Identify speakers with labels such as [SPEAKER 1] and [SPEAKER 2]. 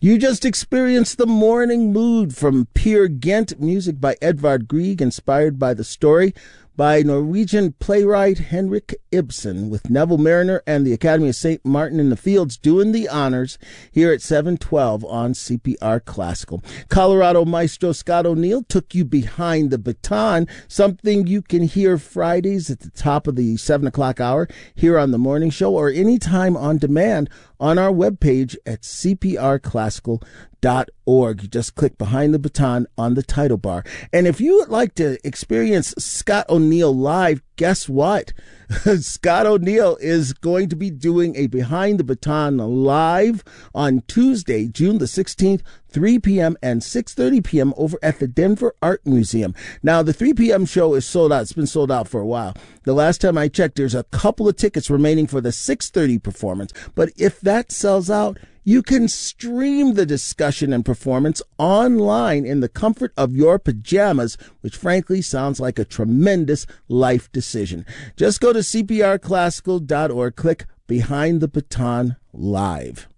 [SPEAKER 1] You just experienced The Morning Mood from Peer Gynt, music by Edvard Grieg, inspired by the story by Norwegian playwright Henrik Ibsen, with Neville Mariner and the Academy of St. Martin in the Fields doing the honors here at 712 on CPR Classical. Colorado maestro Scott O'Neill took you behind the baton, something you can hear Fridays at the top of the 7 o'clock hour here on the morning show, or anytime on demand on our webpage at cprclassical.org. You just click Behind the Baton on the title bar. And if you would like to experience Scott O'Neill live, guess what? Scott O'Neill is going to be doing a Behind the Baton live on Tuesday, June the 16th, 3 p.m. and 6:30 p.m. over at the Denver Art Museum. Now, the 3 p.m. show is sold out. It's been sold out for a while. The last time I checked, there's a couple of tickets remaining for the 6:30 performance. But if that sells out, you can stream the discussion and performance online in the comfort of your pajamas, which frankly sounds like a tremendous life decision. Just go to cprclassical.org, click Behind the Baton Live.